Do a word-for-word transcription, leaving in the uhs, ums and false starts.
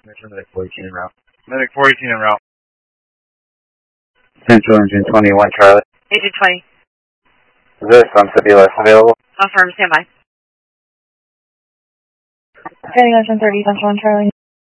Medic forty-two en route. Medic forty-two en route. Central Engine twenty-one, Charlie. Agent twenty. Is there some city less available? Affirm, stand by. Heading Ocean thirty, Central and Charlie.